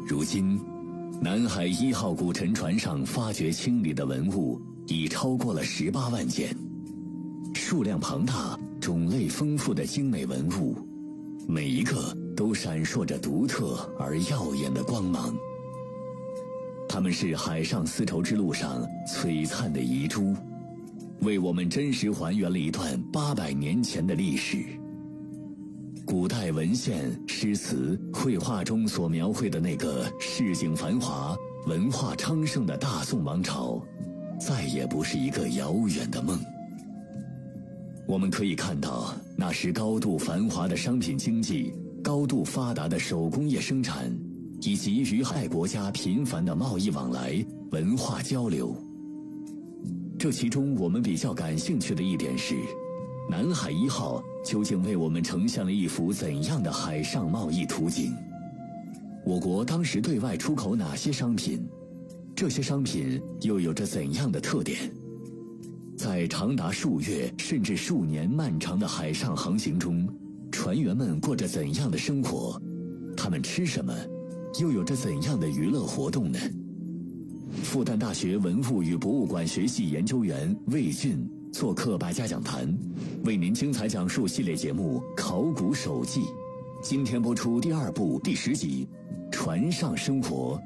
如今，南海1号古沉船上发掘清理的文物已超过了18万件，数量庞大、种类丰富的精美文物，每一个都闪烁着独特而耀眼的光芒。它们是海上丝绸之路上璀璨的遗珠，为我们真实还原了一段800年前的历史。古代文献、诗词、绘画中所描绘的那个市井繁华、文化昌盛的大宋王朝，再也不是一个遥远的梦。我们可以看到，那时高度繁华的商品经济、高度发达的手工业生产，以及与海国家频繁的贸易往来、文化交流。这其中我们比较感兴趣的一点是，南海1号究竟为我们呈现了一幅怎样的海上贸易图景？我国当时对外出口哪些商品？这些商品又有着怎样的特点？在长达数月甚至数年漫长的海上航行中，船员们过着怎样的生活？他们吃什么？又有着怎样的娱乐活动呢？复旦大学文物与博物馆学系研究员魏俊做客百家讲坛，为您精彩讲述系列节目《考古手记》。今天播出第2部第10集《船上生活》。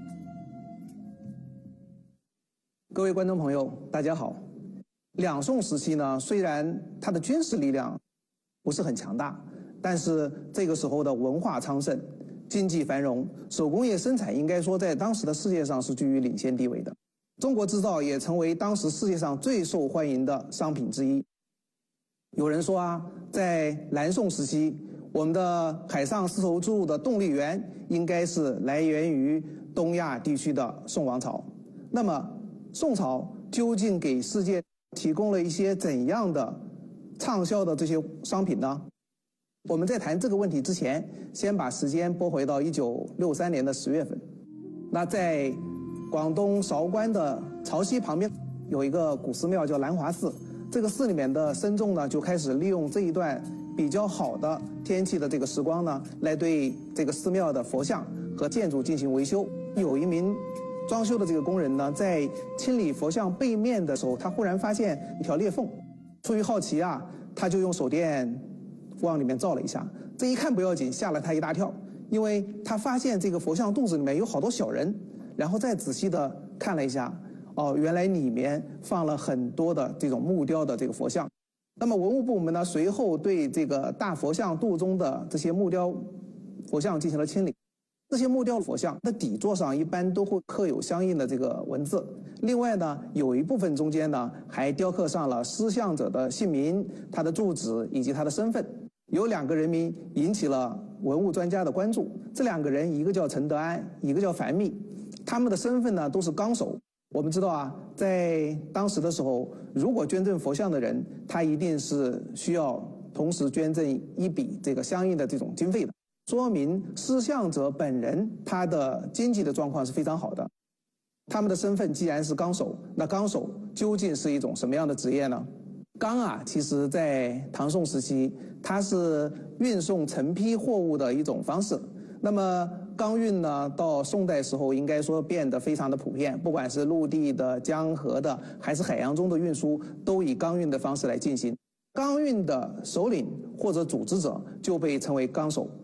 各位观众朋友，大家好。两宋时期呢，虽然它的军事力量不是很强大，但是这个时候的文化昌盛、经济繁荣，手工业生产应该说在当时的世界上是居于领先地位的。中国制造也成为当时世界上最受欢迎的商品之一。有人说啊，在南宋时期，我们的海上丝绸之路的动力源应该是来源于东亚地区的宋王朝。那么，宋朝究竟给世界提供了一些怎样的畅销的这些商品呢？我们在谈这个问题之前，先把时间拨回到1963年的10月份。那在广东韶关的潮汐旁边有一个古寺庙叫兰华寺，这个寺里面的僧众呢就开始利用这一段比较好的天气的这个时光呢，来对这个寺庙的佛像和建筑进行维修。有一名装修的这个工人呢，在清理佛像背面的时候，他忽然发现一条裂缝，出于好奇啊，他就用手电往里面照了一下，这一看不要紧，吓了他一大跳，因为他发现这个佛像肚子里面有好多小人，然后再仔细的看了一下，哦，原来里面放了很多的这种木雕的这个佛像。那么文物部门呢，随后对这个大佛像肚中的这些木雕佛像进行了清理。这些木雕佛像的底座上一般都会刻有相应的这个文字，另外呢，有一部分中间呢还雕刻上了施像者的姓名、他的住址以及他的身份。有2个人名引起了文物专家的关注，这2个人一个叫陈德安，一个叫樊密，他们的身份呢都是纲手。我们知道啊，在当时的时候，如果捐赠佛像的人，他一定是需要同时捐赠一笔这个相应的这种经费的。说明施像者本人他的经济的状况是非常好的。他们的身份既然是纲手，那纲手究竟是一种什么样的职业呢？纲啊，其实在唐宋时期，它是运送成批货物的一种方式。那么钢运呢，到宋代时候应该说变得非常的普遍，不管是陆地的、江河的，还是海洋中的运输，都以钢运的方式来进行。钢运的首领或者组织者就被称为纲手。